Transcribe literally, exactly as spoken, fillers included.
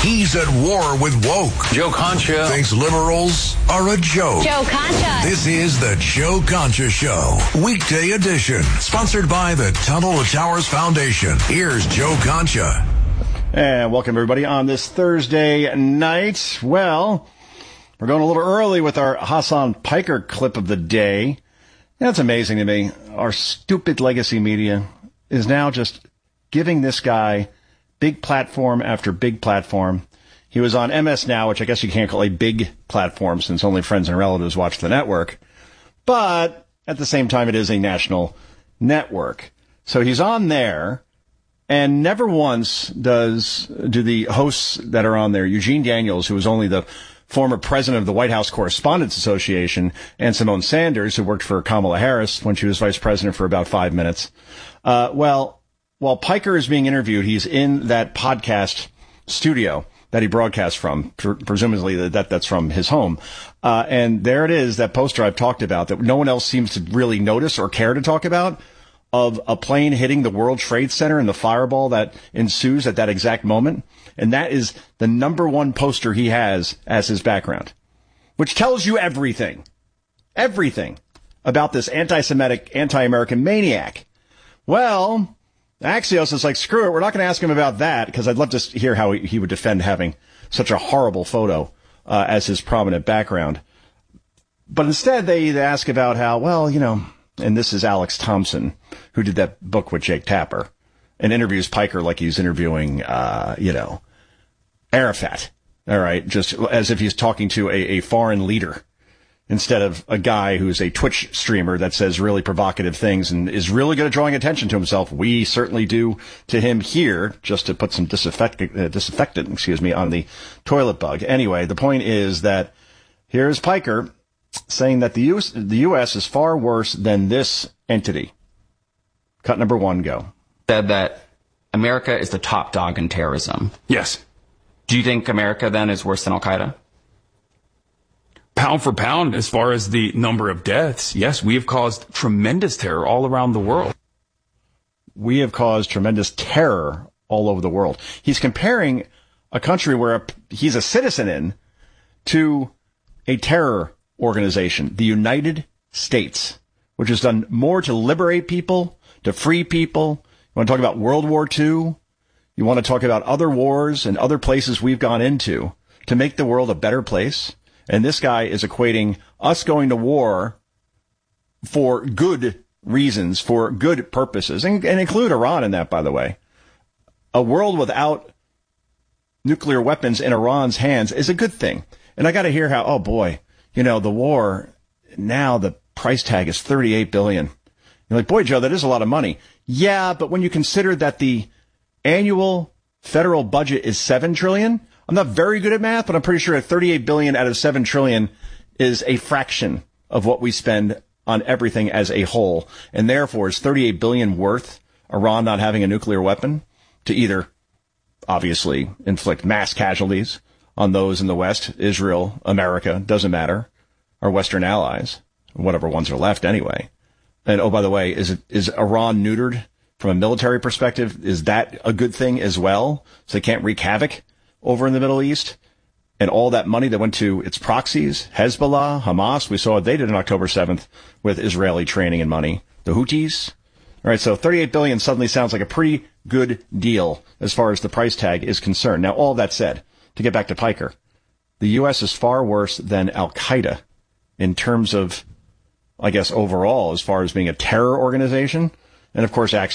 He's at war with woke. Joe Concha thinks liberals are a joke. Joe Concha. This is the Joe Concha Show, weekday edition, sponsored by the Tunnel to Towers Foundation. Here's Joe Concha. And welcome, everybody, on this Thursday night. Well, we're going a little early with our Hasan Piker clip of the day. That's amazing to me. Our stupid legacy media is now just giving this guy big platform after big platform. He was on M S Now, which I guess you can't call a big platform since only friends and relatives watch the network. But at the same time, it is a national network. So he's on there, and never once does do the hosts that are on there, Eugene Daniels, who was only the former president of the White House Correspondents Association, and Simone Sanders, who worked for Kamala Harris when she was vice president for about five minutes. Uh, well, while Piker is being interviewed, he's in that podcast studio that he broadcasts from, presumably that that's from his home. Uh, and there it is, that poster I've talked about that no one else seems to really notice or care to talk about, of a plane hitting the World Trade Center and the fireball that ensues at that exact moment. And that is the number one poster he has as his background, which tells you everything, everything about this anti-Semitic, anti-American maniac. Well, Axios is like, screw it, we're not going to ask him about that, because I'd love to hear how he would defend having such a horrible photo uh, as his prominent background. But instead, they, they ask about how, well, you know, and this is Alex Thompson, who did that book with Jake Tapper, and interviews Piker like he's interviewing, uh, you know, Arafat. All right, just as if he's talking to a, a foreign leader, instead of a guy who's a Twitch streamer that says really provocative things and is really good at drawing attention to himself. We certainly do to him here, just to put some disinfectant, uh, disinfectant, excuse me, on the toilet bug. Anyway, the point is that here's Piker saying that the U S, the U S is far worse than this entity. Cut number one, go. Said that America is the top dog in terrorism. Yes. Do you think America then is worse than Al-Qaeda? Pound for pound, as far as the number of deaths, yes, we have caused tremendous terror all around the world. We have caused tremendous terror all over the world. He's comparing a country where a, he's a citizen in to a terror organization, the United States, which has done more to liberate people, to free people. You want to talk about World War Two? You want to talk about other wars and other places we've gone into to make the world a better place? And this guy is equating us going to war for good reasons, for good purposes, and, and include Iran in that, by the way. A world without nuclear weapons in Iran's hands is a good thing. And I got to hear how, oh boy, you know, the war, now the price tag is thirty-eight billion dollars. You're like, boy, Joe, that is a lot of money. Yeah, but when you consider that the annual federal budget is seven trillion dollars, I'm not very good at math, but I'm pretty sure that thirty-eight billion dollars out of seven trillion dollars is a fraction of what we spend on everything as a whole. And therefore, is thirty-eight billion dollars worth Iran not having a nuclear weapon to either, obviously, inflict mass casualties on those in the West, Israel, America, doesn't matter, our Western allies, whatever ones are left anyway. And, oh, by the way, is it, is Iran neutered from a military perspective? Is that a good thing as well? So they can't wreak havoc over in the Middle East? And all that money that went to its proxies, Hezbollah, Hamas, we saw what they did on October seventh with Israeli training and money. The Houthis. All right, so thirty-eight billion dollars suddenly sounds like a pretty good deal as far as the price tag is concerned. Now, all that said, to get back to Piker, the U S is far worse than Al-Qaeda in terms of, I guess, overall, as far as being a terror organization. And, of course, Axios